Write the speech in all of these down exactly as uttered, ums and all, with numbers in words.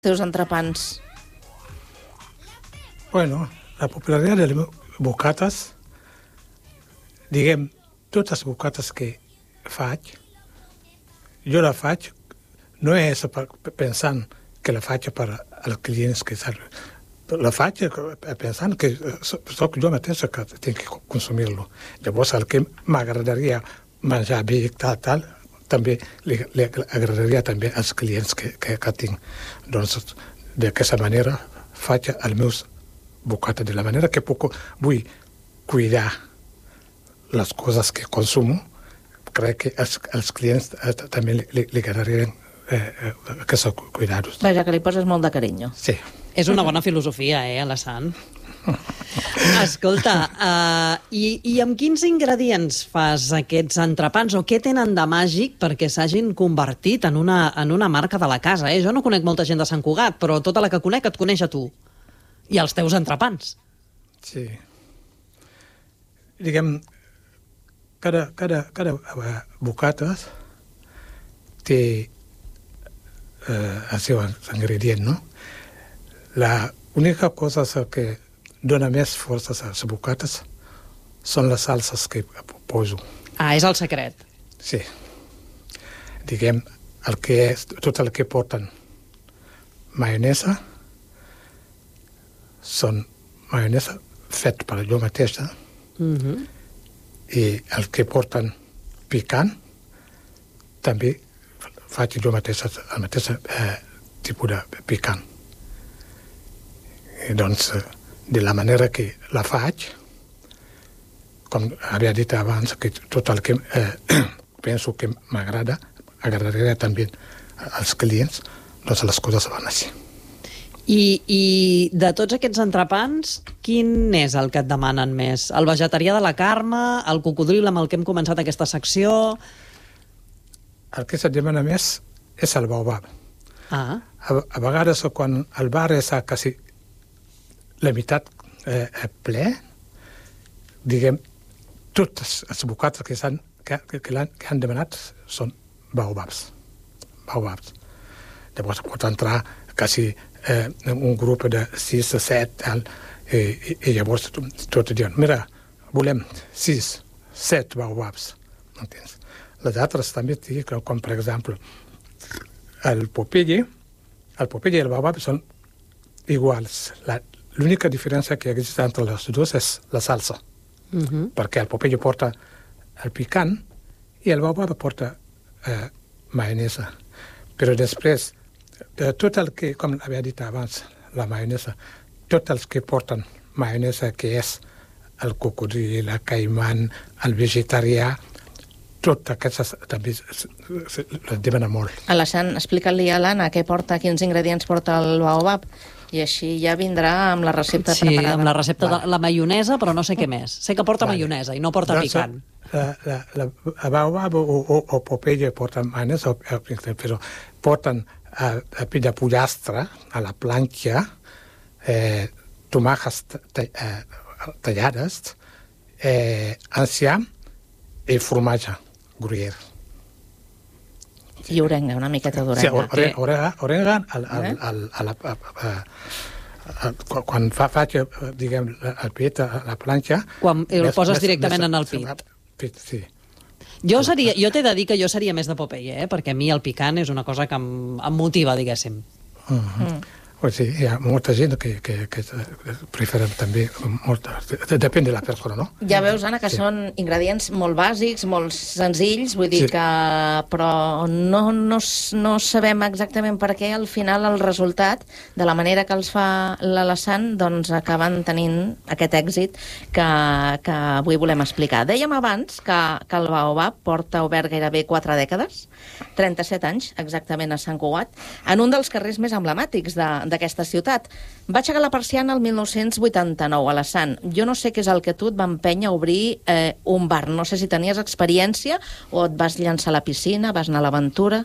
teus entrepans? Bueno, la popularitat de les bocates, diguem, totes les bocates que faig, jo la faig, no és pensant que la faig per als clients que serven. La faig pensant que soc jo mateix que tinc que consumir-lo. Llavors, el que m'agradaria menjar bé i tal, tal, també li, li agradaria també als clients que, que, que tinc. Doncs, d'aquesta manera, faig els meus bocats de la manera que puc, vull cuidar les coses que consumo. Crec que als, als clients eh, també li, li, li agradarien eh, aquests cuidados. Vaja, que li poses molt de carinyo. Sí. És una bona filosofia, eh, Alassane? Escolta, uh, i, i amb quins ingredients fas aquests entrepans o què tenen de màgic perquè s'hagin convertit en una, en una marca de la casa? Eh? Jo no conec molta gent de Sant Cugat, però tota la que conec et coneix a tu i els teus entrepans. Sí. Diguem, cada, cada, cada bocata té eh, el seu ingredient, no? La única cosa que dona més força a les bocates són les salses que poso. Ah, és el secret. Sí. Diguem, el que és, tot el que porten maionesa són maionesa fet per jo mateixa, Mm-hmm. i el que porten picant també faig jo mateixa el mateix eh, tipus de picant. I doncs, de la manera que la faig, com havia dit abans, que tot el que eh, penso que m'agrada, agradaria també als clients, doncs les coses van així. I, I de tots aquests entrepans, quin és el que et demanen més? El vegetarià de la Carme, el cocodril amb el que hem començat aquesta secció? El que se't demana més és el baobab. Ah. A, a vegades, quan el bar és a quasi la meitat eh, ple, diguem, totes les bocates que, han, que, que, que, han, que han demanat són baobabs. Baobabs. Llavors pot entrar quasi eh, un grup de sis o set, i, i, i llavors tot diuen, mira, volem sis, set baobabs. Entens? Les altres també, com per exemple, el Popeye, el Popeye i el baobab són iguals. La, L'única diferència que existe entre els dos és la salsa, Uh-huh. perquè el Popeye porta el picant i el baobab porta eh, maionesa. Però després, de tot el que, com havia dit abans, la maionesa, tots els que porten maionesa, que és el cocodril, el caiman, el vegetarià, tot aquestes també les demanen molt. Alassane, explica-li a l'Anna què porta, quins ingredients porta el baobab, i així ja vindrà amb la recepta sí, preparada. amb la recepta de la maionesa, però no sé què més. Sé que porta vale. maionesa i no porta doncs, picant. La, la, la, la baobab o, o, o Popeye porten maionesa, però porten a, a pell de pollastre a la planxa, eh, tomàquets eh, tallades, eh, enciam i formatge gruyère. I orenga, una miqueta d'orenga. Sí, orenga, orenga, orenga al, al, al, al, al, al, al, quan fa, faig, diguem, el pit a la planxa... Quan el més, poses més, directament més, en el pit. pit sí. Jo, seria, jo t'he de dir que jo seria més de Popeye, eh? Perquè a mi el picant és una cosa que em, em motiva, diguéssim. Uh-huh. Mm. Pues sí, hi ha molta gent que, que, que preferen també molta... Depèn de la persona, no? Ja veus, Anna, que sí. Són ingredients molt bàsics, molt senzills, vull dir sí. que... Però no, no, no sabem exactament per què al final el resultat, de la manera que els fa l'Alassane, doncs acaben tenint aquest èxit que, que avui volem explicar. Dèiem abans que, que el baobab porta obert gairebé quatre dècades, trenta-set anys exactament a Sant Cugat, en un dels carrers més emblemàtics de d'aquesta ciutat. Va aixecar la persiana el mil nou-cents vuitanta-nou, a Alassane. Jo no sé què és el que tu et va empènyer a obrir eh, un bar. No sé si tenies experiència o et vas llançar a la piscina, vas anar a l'aventura.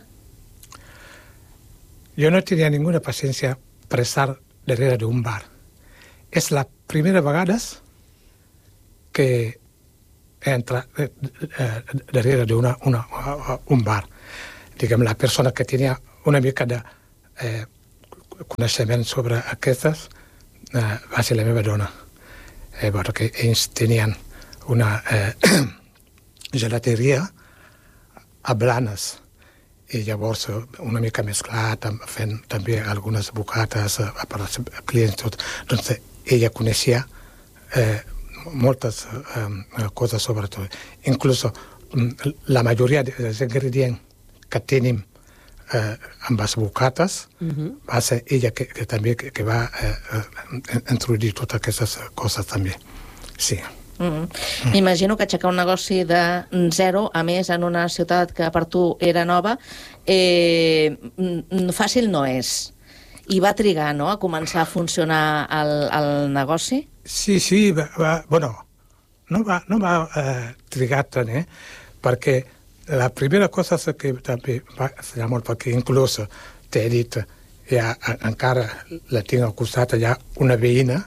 Jo no tenia ninguna paciència per estar darrere d'un bar. És la primera vegada que entra eh, eh, darrere d'un un bar. Diguem, la persona que tenia una mica de... Eh, coneixement sobre aquestes eh, va ser la meva dona, eh, perquè ells tenien una eh, gelateria a Blanes, i llavors una mica mesclat, fent també algunes bocates per als clients, tot. Doncs ella coneixia eh, moltes eh, coses sobre tot. Inclús la majoria dels ingredients que tenim eh, amb les bocates uh-huh. va ser ella que, que també que, que va eh, introduir totes aquestes coses també. Sí. Mm. M'imagino que aixecar un negoci de zero, a més en una ciutat que per tu era nova, eh, fàcil no és. I va trigar, no?, a començar a funcionar el, el negoci? Sí, sí, va, va, bueno, no va, no va eh, trigar tant, eh? Perquè la primera cosa que també va ser molt, perquè inclús t'he dit, ja, encara la tinc al costat, hi ha una veïna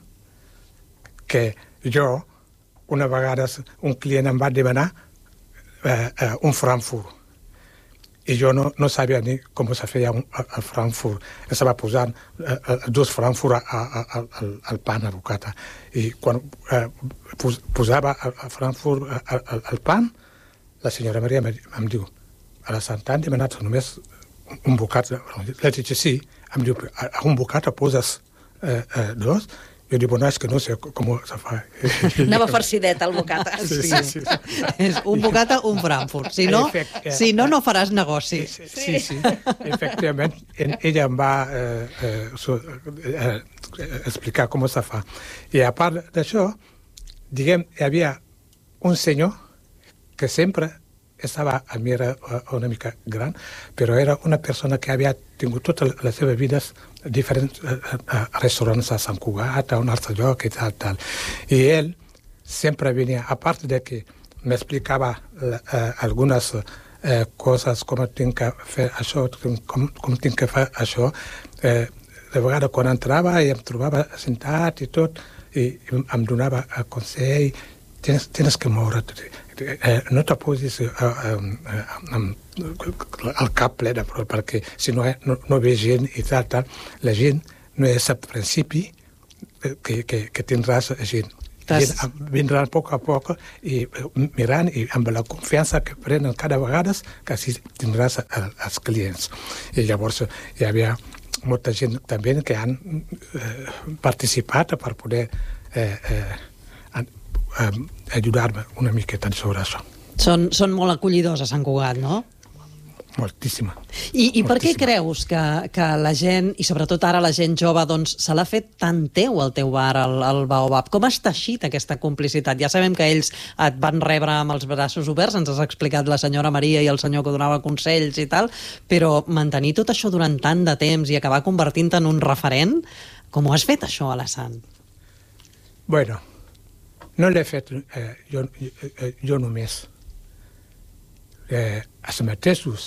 que jo, una vegada un client em va demanar eh, eh, un Frankfurt i jo no, no sabia ni com se feia un, el Frankfurt. Estava posant eh, dos Frankfurt al, al pan, a bocata. I quan eh, pos, posava el, el Frankfurt al, al, al pan, la senyora Maria em, em diu, a la Santa han demanat només un bocat. La dic, sí, em diu, a un bocat poses eh, eh, dos? Jo dic, bueno, és que no sé com se fa. Anava farcidet el bocata. Sí, sí, sí. sí. És un bocata, un Frankfurt. Si no, Efect, si no, no faràs negoci. Sí, sí, sí. Efectivament, ella em va eh, eh, so, eh, explicar com se fa. I a part d'això, diguem, hi havia un senyor que sempre estava a mi, era una mica gran, però era una persona que havia tingut tota la seva vida diferents eh, eh, restaurants a Sant Cugat, a un altre lloc i tal, tal. I ell sempre venia, a part de que m'explicava eh, algunes eh, coses, com tinc que fer això, com, com tinc que fer això, eh, de vegades quan entrava i em trobava sentat i tot, i em donava consell, tens, tens que moure't, eh, no te posis eh, eh, amb el cap ple de prou, perquè si no, no, no ve gent i tal, tal, la gent no és al principi que, que, que tindràs gent. Gent vindran a poc a poc i mirant i amb la confiança que prenen cada vegada que així tindràs els clients. I llavors hi havia molta gent també que han eh, participat per poder eh, eh, ajudar-me una miqueta sobre això. Són, són molt acollidors a Sant Cugat, no? Moltíssima. I, i per què Moltíssima. creus que, que la gent, i sobretot ara la gent jove, doncs, se l'ha fet tan teu el teu bar, el, el Baobab? Com has teixit aquesta complicitat? Ja sabem que ells et van rebre amb els braços oberts, ens has explicat la senyora Maria i el senyor que donava consells i tal, però mantenir tot això durant tant de temps i acabar convertint-te en un referent, com ho has fet això, Alassane? Bueno, no l'he fet eh, jo, eh, jo només. Eh, els mateixos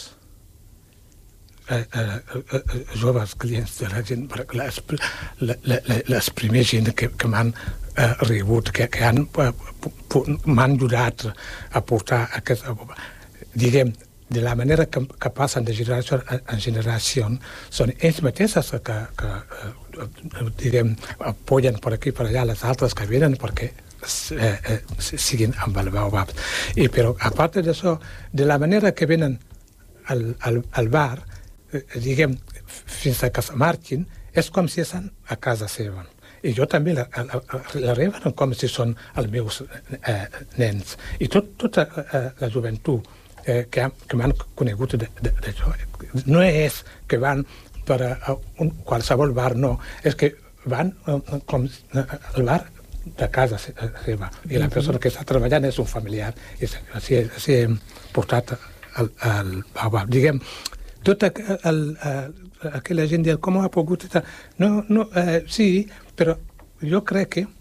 eh, eh, eh, joves clients de la gent, les, la, la, les primers gent que, que m'han eh, rebut, que, que han, eh, m'han ajudat a portar aquest, diguem, de la manera que, que passen de generació en generació, són ells mateixos que, que eh, diguem, apoyen per aquí per allà les altres que venen perquè Eh, eh, siguin amb el Baobab. I, però, a part d'això, de la manera que venen al, al, al bar, eh, diguem, fins a que se marxin, és com si estan a casa seva. I jo també la, la, la reben com si són els meus eh, nens. I tot, tota eh, la joventut eh, que, que m'han conegut d'això, no és que van per a un qualsevol bar, no. És que van eh, com al bar de casa seva. I la persona que està treballant és un familiar. I així hem portat al, al Baobab. Diguem, tota el, el, aquella gent diu com ha pogut estar... No, no, eh, sí, però jo crec que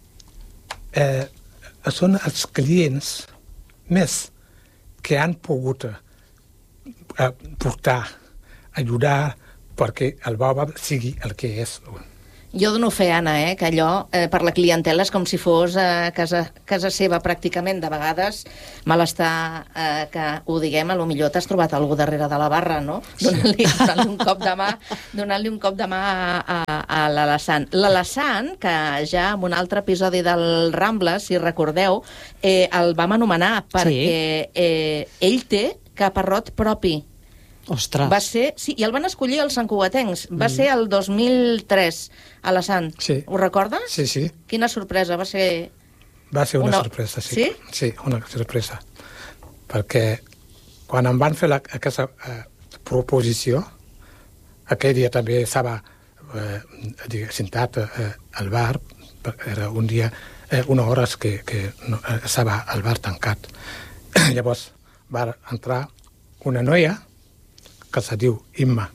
eh, són els clients més que han pogut eh, portar, ajudar perquè el Baobab sigui el que és. Jo dono fe, Anna, eh, que allò, eh, per la clientela, és com si fos a eh, casa, casa seva pràcticament. De vegades, mal està eh, que ho diguem, a lo millor t'has trobat algú darrere de la barra, no? Sí. Donant-li donant un cop de mà, donant-li un cop de mà a, a, a l'Alassane. L'Alassane, que ja en un altre episodi del Rambla, si recordeu, eh, el vam anomenar perquè eh, ell té caparrot propi. Ostres. Va ser, sí, i el van escollir els santcugatencs. Va mm. ser el dos mil tres, a la Sant. Sí. Ho recordes? Sí, sí. Quina sorpresa, va ser... Va ser una, una... sorpresa, sí. Sí? Sí, una sorpresa. Perquè quan em van fer la, aquesta eh, proposició, aquell dia també estava eh, diguem, sentat eh, al bar, era un dia, eh, una hora que, que no, eh, estava al bar tancat. Llavors va entrar una noia que se diu Imma.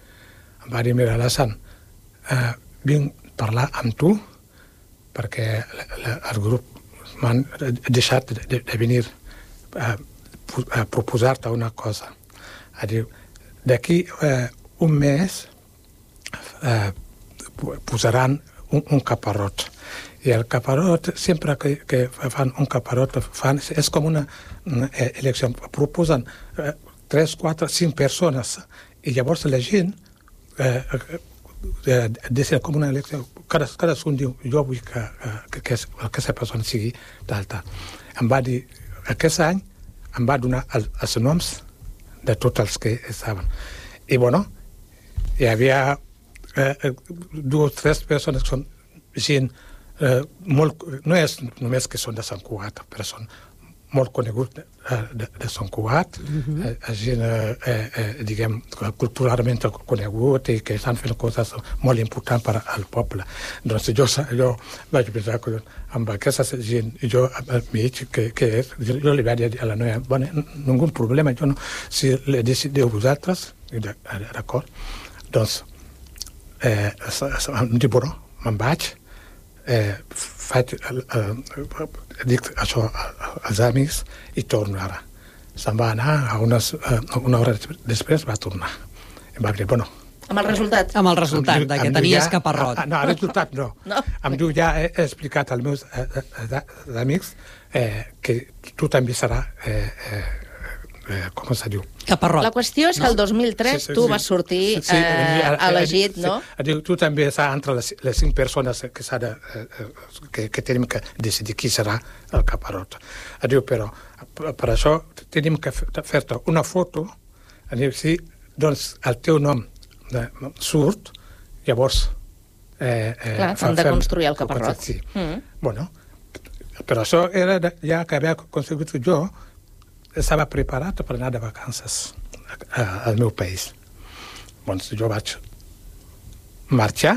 Em va dir, mira, Alassane, eh, vinc a parlar amb tu perquè la, la, el grup m'han deixat de, de, de venir a, a proposar-te una cosa. A dir, d'aquí eh, un mes eh, posaran un, un caparrot. I el caparrot, sempre que, que fan un caparrot, fan, és com una, una elecció. Proposen eh, tres, quatre, cinc persones, i llavors la gent eh, eh, decide com una elecció. Cada, cadascun diu, jo vull que, que, que aquesta persona sigui tal, tal. Em va dir, aquest any em va donar el, els noms de tots els que estaven. I, bueno, hi havia eh, dues o tres persones que són gent eh, molt... No és només que són de Sant Cugat, però són molt conegut eh, de, de Sant Cugat, uh-huh. eh, gent, eh, eh, diguem, culturalment conegut i que estan fent coses molt importants per al poble. Doncs jo, jo vaig pensar que amb aquesta gent, jo al mig, que, que és, jo li vaig dir a la noia, bueno, ningú problema, jo no, si le decideu vosaltres, d'acord, doncs, eh, em dic, bueno, me'n vaig, eh, faig, eh, dic això als amics i torno ara. Se'n va anar, a unes, eh, una hora després va tornar. Em va dir, bueno... Amb el resultat? Amb el resultat, de que tenies ja, caparrot. No, el resultat no. no. Em diu, ja he, he explicat als meus eh, eh, amics eh, que tu també serà... Eh, eh, Eh, com se diu? Caparrot. La qüestió és que el dos mil tres sí, sí, tu sí, vas sortir sí, sí, eh, elegit, sí, no? Sí. Tu també estàs entre les, les cinc persones que, de, eh, que, que tenim que decidir qui serà el caparrot. Diu, però per això tenim que fer-te una foto, diu, si doncs el teu nom de, surt, llavors... Eh, eh, Clar, s'han de construir el caparrot. Sí. Mm. Bueno, però això era ja que havia aconseguit jo, estava preparat per anar de vacances al meu país. Doncs jo vaig marxar,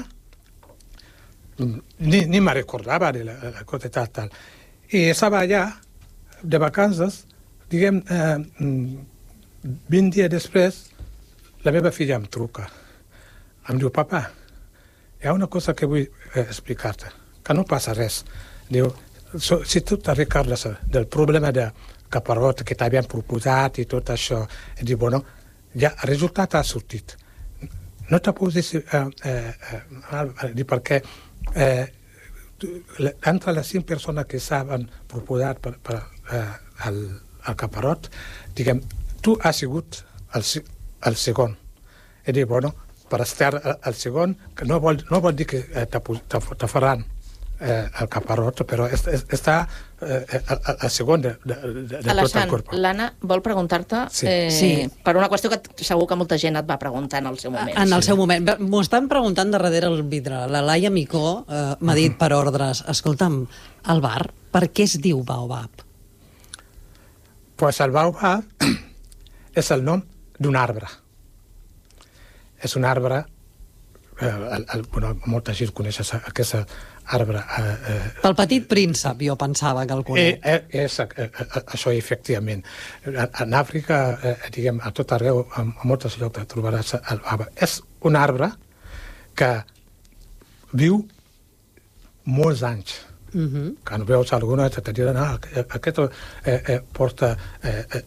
ni, ni me recordava de la, la cosa tal, tal. I estava allà de vacances, diguem, eh, vint dies després, la meva filla em truca. Em diu, papa, hi ha una cosa que vull eh, explicar-te, que no passa res. Diu, so, si tu te recordes del problema de caparrot que t'havien proposat i tot això, i dic, bueno, ja el resultat ha sortit. No te posis eh, eh, eh, perquè eh, entre les cinc persones que s'han proposat per, per eh, el, el caparrot, diguem, tu has sigut el, el segon. I dic, bueno, per estar el segon, que no vol, no vol dir que eh, te, te, te faran eh, el caparrot, però es, es, està eh, al segon de, de, de, de tot el corp. L'Anna vol preguntar-te sí. Eh, sí. per una qüestió que segur que molta gent et va preguntar en el seu moment. En el sí. seu moment. M'ho estan preguntant de darrere el vidre. La Laia Micó eh, m'ha dit per ordres, escolta'm, el bar, per què es diu Baobab? Pues el Baobab és el nom d'un arbre. És un arbre, eh, el, el, bueno, molta gent coneix aquest arbre. Eh, eh, Pel Petit Príncep, jo pensava que el conec. Eh, eh, és eh, això, efectivament. En Àfrica, eh, diguem, a tot arreu, a, a moltes llocs trobaràs el arbre. És un arbre que viu molts anys. Uh-huh. Quan veus alguna, te diran, ah, aquest eh, eh, porta eh, eh,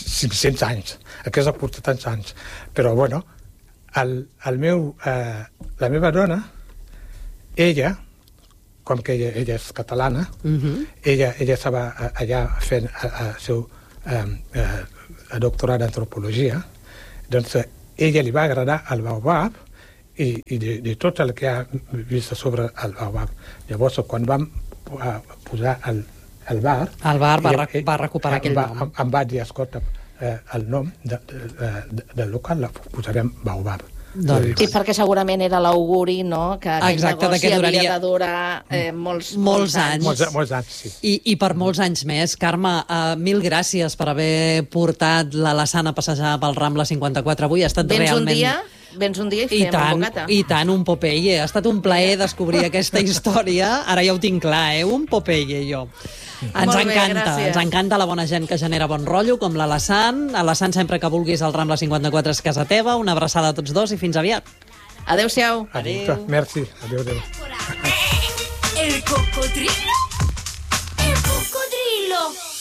cinc-cents anys, aquesta porta tants anys. Però, bueno, el, el meu eh, la meva dona, ella, com que ella, ella és catalana, uh-huh. ella, ella estava allà fent el seu um, uh, doctorat d'antropologia, doncs ella li va agradar el baobab i, i de, de tot el que ha vist sobre el baobab. Llavors, quan vam uh, posar el, el bar... El bar va, ella, va recuperar aquell va, nom. Em, em va dir, escolta, eh, el nom de, de, de, del local la posarem baobab. Doncs... I perquè segurament era l'auguri, no?, que aquest Exacte, negoci que duraria... havia de durar eh, molts, molts anys. Molts, molts anys, sí. I, I per molts anys més. Carme, uh, mil gràcies per haver portat la Lassana a passejar pel Rambla cinquanta-quatre avui. Ha estat Vens realment... un dia, vens un dia i I fem tant, un bocata. I tant, un Popeye. Ha estat un plaer descobrir aquesta història. Ara ja ho tinc clar, eh? Un Popeye, jo. Ens Molt bé, encanta, gràcies. ens encanta la bona gent que genera bon rotllo, com la Lassan. A Lassan, sempre que vulguis, el Rambla cinquanta-quatre és casa teva. Una abraçada a tots dos i fins aviat. Adéu-siau. Adéu. Merci. Adéu, adéu. El cocodrilo. El cocodrilo.